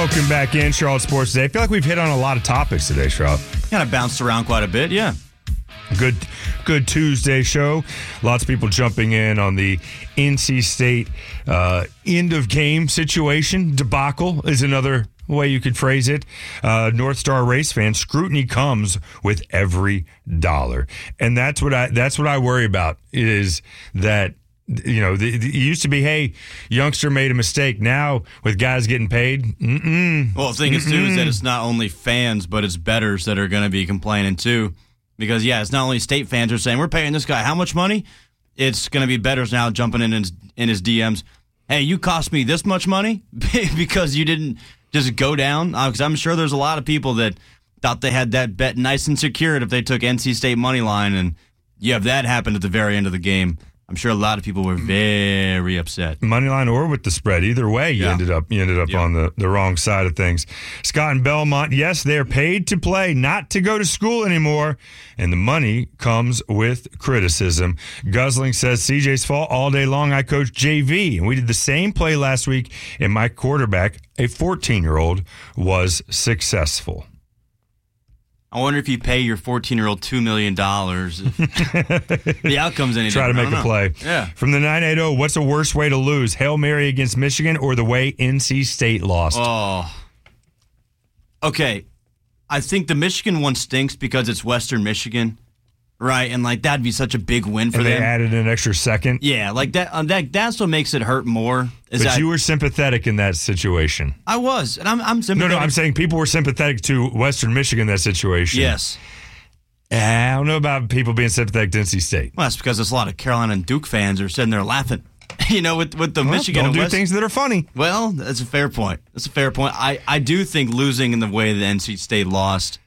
Welcome back in, Charlotte Sports Today. I feel like we've hit on a lot of topics today, Charlotte. Kind of bounced around quite a bit, yeah. Good Tuesday show. Lots of people jumping in on the NC State end of game situation. Debacle is another way you could phrase it. North Star race fans, scrutiny comes with every dollar, and that's what I worry about. Is that it used to be, hey, youngster made a mistake. Now with guys getting paid, Well, the thing is too is that it's not only fans, but it's bettors that are going to be complaining too. Because, it's not only State fans are saying, we're paying this guy how much money? It's going to be bettors now jumping in his DMs. Hey, you cost me this much money because you didn't just go down? Because I'm sure there's a lot of people that thought they had that bet nice and secured if they took NC State money line, and you have that happen at the very end of the game. I'm sure a lot of people were very upset. Moneyline or with the spread. Either way, you ended up on the wrong side of things. Scott in Belmont, yes, they're paid to play, not to go to school anymore, and the money comes with criticism. Guzzling says, CJ's fault all day long. I coached JV, and we did the same play last week, and my quarterback, a 14-year-old, was successful. I wonder if you pay your 14-year-old $2 million, if the outcome's any Try to make a play. Yeah. From the 980, what's the worst way to lose? Hail Mary against Michigan or the way NC State lost? Oh. Okay. I think the Michigan one stinks because it's Western Michigan, right? And, that'd be such a big win for them. And they added an extra second? Yeah, that's what makes it hurt more. But you were sympathetic in that situation. I was, and I'm sympathetic. No, I'm saying people were sympathetic to Western Michigan in that situation. Yes. I don't know about people being sympathetic to NC State. Well, that's because there's a lot of Carolina and Duke fans are sitting there laughing. With the Michigan don't and do things that are funny. Well, that's a fair point. I do think losing in the way that NC State lost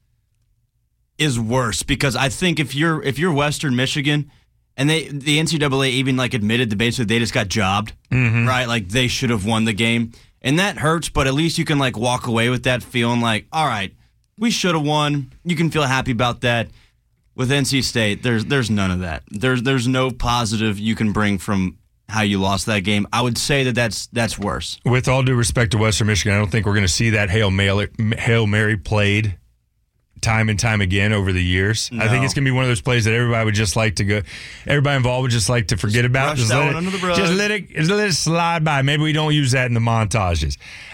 is worse, because I think if you're Western Michigan, and the NCAA even admitted that basically they just got jobbed, right? They should have won the game, and that hurts. But at least you can walk away with that feeling all right, we should have won. You can feel happy about that. With NC State, there's none of that. There's no positive you can bring from how you lost that game. I would say that's worse. With all due respect to Western Michigan, I don't think we're going to see that Hail Mary played time and time again over the years. No. I think it's going to be one of those plays that everybody would just like to go. Everybody involved would just like to forget about. Just let it slide by. Maybe we don't use that in the montages.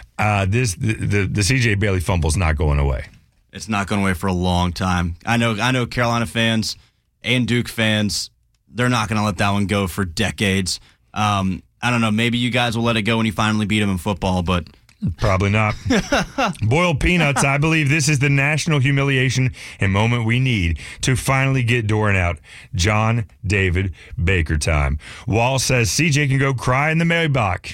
The CJ Bailey fumble's not going away. It's not going away for a long time. I know Carolina fans and Duke fans, they're not going to let that one go for decades. I don't know. Maybe you guys will let it go when you finally beat them in football, but probably not. Boiled peanuts, I believe this is the national humiliation and moment we need to finally get Doran out. John David Baker time. Wall says CJ can go cry in the mailbox.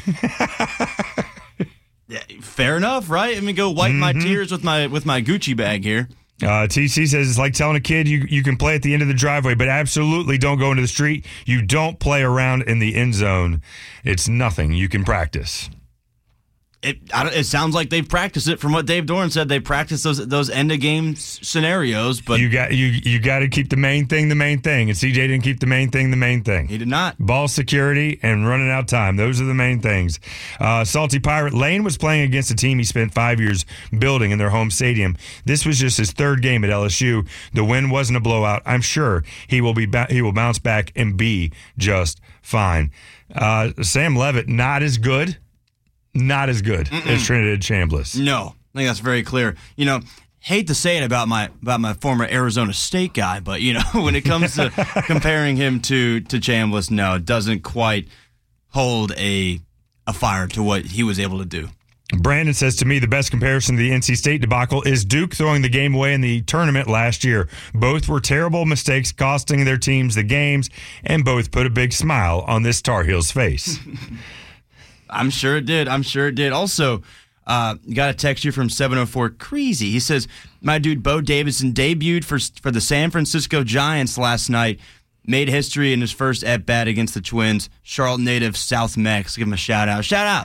Yeah, fair enough, right? Go wipe my tears with my Gucci bag here. TC says it's like telling a kid you can play at the end of the driveway, but absolutely don't go into the street. You don't play around in the end zone. It's nothing you can practice. It sounds like they've practiced it. From what Dave Doran said, they practiced those end of game scenarios. But you got to keep the main thing, and CJ didn't keep the main thing. He did not. Ball security and running out time. Those are the main things. Salty Pirate Lane was playing against a team he spent 5 years building in their home stadium. This was just his third game at LSU. The win wasn't a blowout. I'm sure he will bounce back and be just fine. Sam Levitt not as good. Not as good as Trinidad Chambliss. No, I think that's very clear. Hate to say it about my former Arizona State guy, but when it comes to comparing him to Chambliss, no, it doesn't quite hold a fire to what he was able to do. Brandon says, to me, the best comparison to the NC State debacle is Duke throwing the game away in the tournament last year. Both were terrible mistakes costing their teams the games, and both put a big smile on this Tar Heels face. I'm sure it did. Also, got a text here from 704 Creasy. He says, my dude Bo Davidson debuted for the San Francisco Giants last night. Made history in his first at-bat against the Twins. Charlotte native South Mex. Give him a shout-out. Shout-out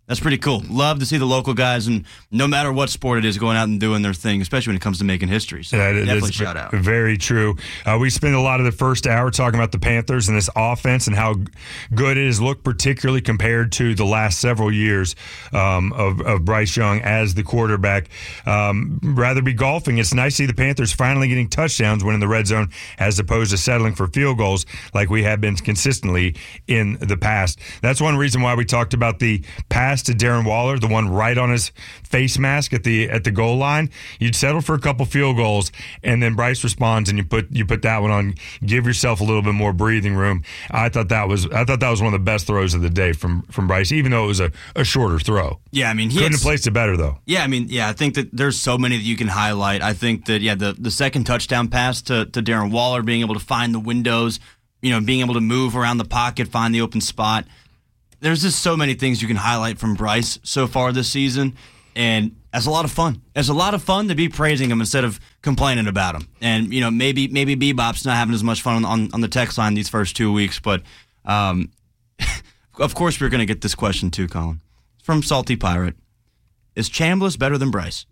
That's pretty cool. Love to see the local guys, and no matter what sport it is, going out and doing their thing, especially when it comes to making history. So definitely shout out. Very true. We spent a lot of the first hour talking about the Panthers and this offense and how good it has looked, particularly compared to the last several years of Bryce Young as the quarterback. Rather be golfing. It's nice to see the Panthers finally getting touchdowns when in the red zone as opposed to settling for field goals like we have been consistently in the past. That's one reason why we talked about the pass to Darren Waller, the one right on his face mask at the goal line. You'd settle for a couple field goals, and then Bryce responds, and you put that one on. Give yourself a little bit more breathing room. I thought that was one of the best throws of the day from Bryce, even though it was a shorter throw. Yeah, I mean, couldn't have placed it better though. Yeah, I mean, I think that there's so many that you can highlight. I think that the second touchdown pass to Darren Waller, being able to find the windows, being able to move around the pocket, find the open spot. There's just so many things you can highlight from Bryce so far this season, and that's a lot of fun. It's a lot of fun to be praising him instead of complaining about him. And maybe Bebop's not having as much fun on the text line these first 2 weeks, but of course we're going to get this question too, Colin. It's from Salty Pirate. Is Chambliss better than Bryce?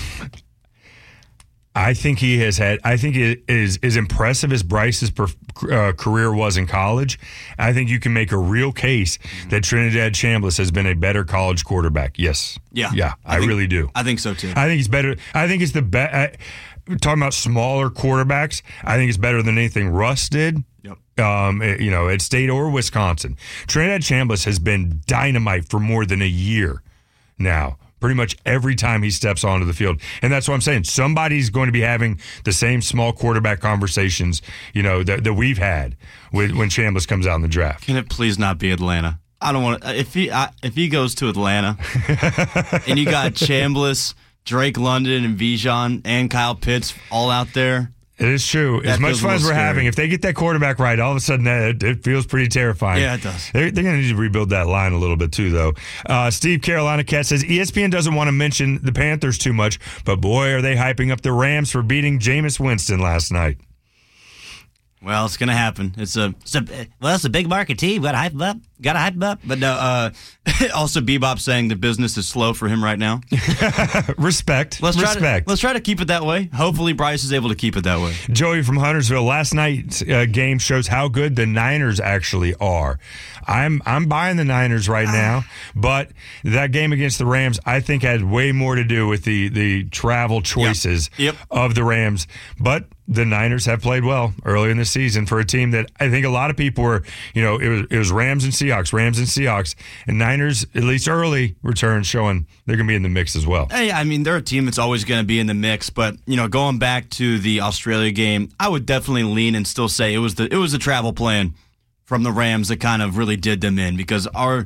I think it is as impressive as Bryce's career was in college. I think you can make a real case that Trinidad Chambliss has been a better college quarterback. Yes. Yeah. I really do. I think so too. I think he's better. I think it's the best. Talking about smaller quarterbacks, I think it's better than anything Russ did. Yep. At State or Wisconsin. Trinidad Chambliss has been dynamite for more than a year now. Pretty much every time he steps onto the field. And that's what I'm saying. Somebody's going to be having the same small quarterback conversations, that we've had when Chambliss comes out in the draft. Can it please not be Atlanta? I don't want to. If he goes to Atlanta and you got Chambliss, Drake London, and Bijan and Kyle Pitts all out there. It is true. As much fun as we're having, if they get that quarterback right, all of a sudden it feels pretty terrifying. Yeah, it does. They're going to need to rebuild that line a little bit too, though. Steve Carolina Cat says ESPN doesn't want to mention the Panthers too much, but boy, are they hyping up the Rams for beating Jameis Winston last night. Well, it's going to happen. It's a big market team. Got to hype them up. But no, also Bebop saying the business is slow for him right now. Respect. Let's try to keep it that way. Hopefully Bryce is able to keep it that way. Joey from Huntersville, last night's game shows how good the Niners actually are. I'm buying the Niners right now, but that game against the Rams, I think, had way more to do with the travel choices of the Rams. But the Niners have played well early in the season for a team that I think a lot of people were, it was Rams and Seahawks, and Niners, at least early returns showing they're going to be in the mix as well. Hey, I mean, they're a team that's always going to be in the mix, but, going back to the Australia game, I would definitely lean and still say it was the travel plan from the Rams that kind of really did them in, because are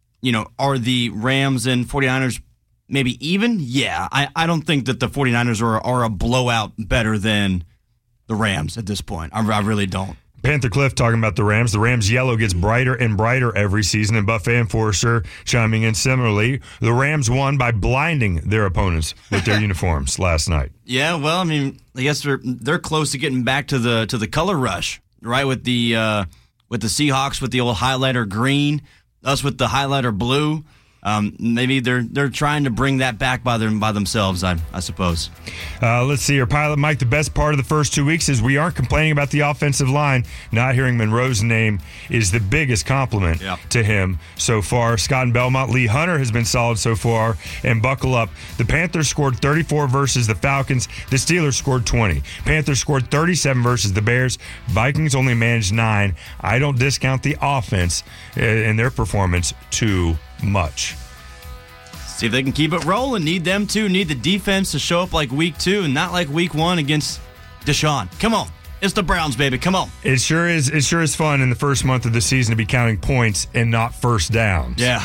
the Rams and 49ers maybe even? Yeah, I don't think that the 49ers are a blowout better than the Rams at this point. I really don't. Panther Cliff talking about the Rams. The Rams yellow gets brighter and brighter every season, and Buffet and Forrester chiming in similarly. The Rams won by blinding their opponents with their uniforms last night. Yeah, well, I mean, I guess they're close to getting back to the color rush, right? With the Seahawks with the old highlighter green, us with the highlighter blue. Maybe they're trying to bring that back by themselves, I suppose. Let's see here. Pilot Mike, the best part of the first 2 weeks is we aren't complaining about the offensive line. Not hearing Monroe's name is the biggest compliment to him so far. Scott and Belmont, Lee Hunter has been solid so far. And buckle up. The Panthers scored 34 versus the Falcons. The Steelers scored 20. Panthers scored 37 versus the Bears. Vikings only managed 9. I don't discount the offense and their performance too much. See if they can keep it rolling. Need them to. Need the defense to show up like week 2 and not like week 1 against Deshaun. Come on. It's the Browns, baby. Come on. It sure is fun in the first month of the season to be counting points and not first downs. Yeah.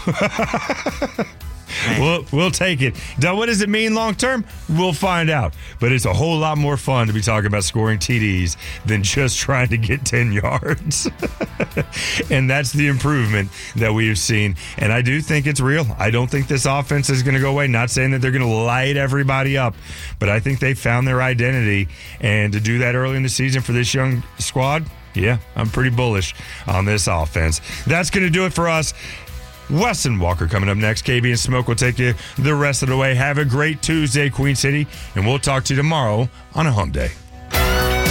Oh. We'll take it. Now, what does it mean long term? We'll find out. But it's a whole lot more fun to be talking about scoring TDs than just trying to get 10 yards. And that's the improvement that we have seen. And I do think it's real. I don't think this offense is going to go away. Not saying that they're going to light everybody up, but I think they found their identity. And to do that early in the season for this young squad, yeah, I'm pretty bullish on this offense. That's going to do it for us. Weston Walker coming up next. KB and Smoke will take you the rest of the way. Have a great Tuesday, Queen City, and we'll talk to you tomorrow on a Home Day.